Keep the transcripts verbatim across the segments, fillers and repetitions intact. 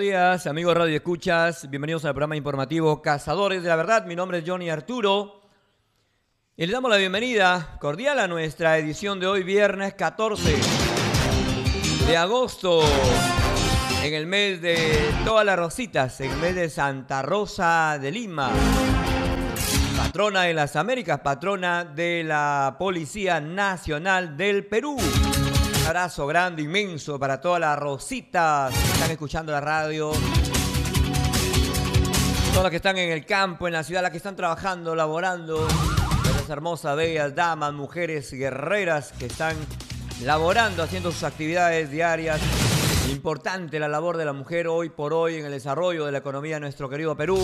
días, amigos Radio Escuchas. Bienvenidos al programa informativo Cazadores de la Verdad. Mi nombre es Johnny Arturo. Y le damos la bienvenida cordial a nuestra edición de hoy, viernes catorce de agosto, en el mes de todas las rositas, en el mes de Santa Rosa de Lima, patrona de las Américas, patrona de la Policía Nacional del Perú. Un abrazo grande, inmenso para todas las rositas que están escuchando la radio, todas las que están en el campo, en la ciudad, las que están trabajando, laborando, las hermosas, bellas damas, mujeres guerreras que están laborando, haciendo sus actividades diarias. Importante la labor de la mujer hoy por hoy en el desarrollo de la economía de nuestro querido Perú.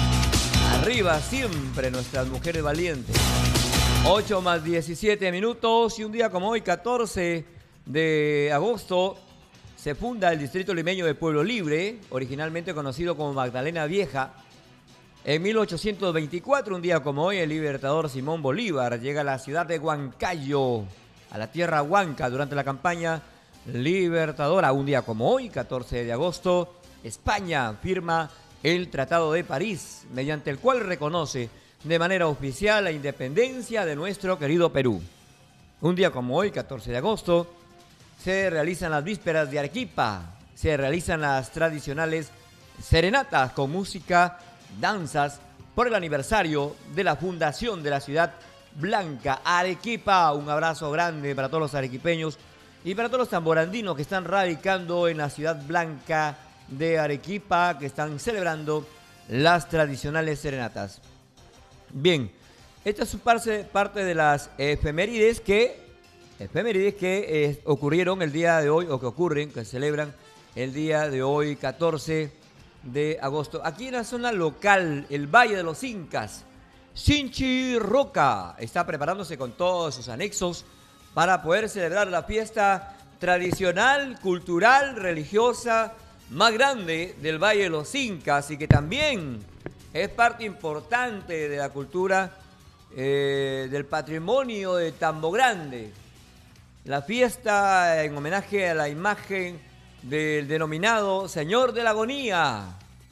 Arriba siempre nuestras mujeres valientes. ocho más diecisiete minutos y un día como hoy, catorce de agosto, se funda el distrito limeño de Pueblo Libre, originalmente conocido como Magdalena Vieja. En mil ochocientos veinticuatro, un día como hoy, el libertador Simón Bolívar llega a la ciudad de Huancayo, a la tierra huanca, durante la campaña libertadora. Un día como hoy, catorce de agosto, España firma el Tratado de París, mediante el cual reconoce de manera oficial la independencia de nuestro querido Perú. Un día como hoy, catorce de agosto, se realizan las vísperas de Arequipa, se realizan las tradicionales serenatas con música, danzas, por el aniversario de la fundación de la ciudad blanca Arequipa. Un abrazo grande para todos los arequipeños y para todos los tamborandinos que están radicando en la ciudad blanca de Arequipa, que están celebrando las tradicionales serenatas. Bien, esta es parte, parte de las efemérides que... Efemérides que eh, ocurrieron el día de hoy, o que ocurren, que celebran el día de hoy, catorce de agosto. Aquí en la zona local, el Valle de los Incas, Sinchi Roca está preparándose con todos sus anexos para poder celebrar la fiesta tradicional, cultural, religiosa más grande del Valle de los Incas, y que también es parte importante de la cultura, eh, del patrimonio de Tambo Grande. La fiesta en homenaje a la imagen del denominado Señor de la Agonía.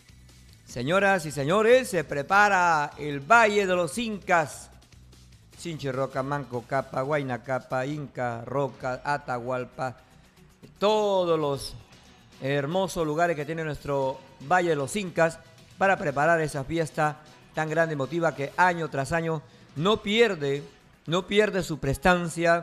Señoras y señores, se prepara el Valle de los Incas. Sinchi Roca, Manco Capa, Huayna Capa, Inca, Roca, Atahualpa. Todos los hermosos lugares que tiene nuestro Valle de los Incas para preparar esa fiesta tan grande y emotiva que año tras año no pierde, no pierde su prestancia.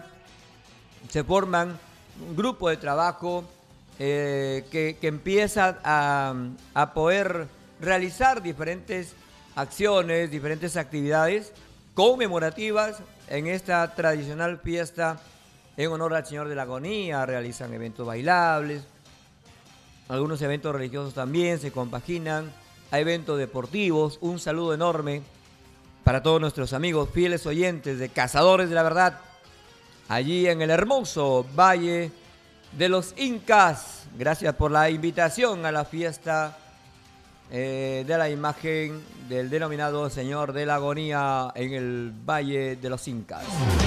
Se forman un grupo de trabajo eh, que, que empieza a, a poder realizar diferentes acciones, diferentes actividades conmemorativas en esta tradicional fiesta en honor al Señor de la Agonía. Realizan eventos bailables, algunos eventos religiosos también se compaginan, a eventos deportivos. Un saludo enorme para todos nuestros amigos fieles oyentes de Cazadores de la Verdad, allí en el hermoso Valle de los Incas. Gracias por la invitación a la fiesta eh, de la imagen del denominado Señor de la Agonía en el Valle de los Incas.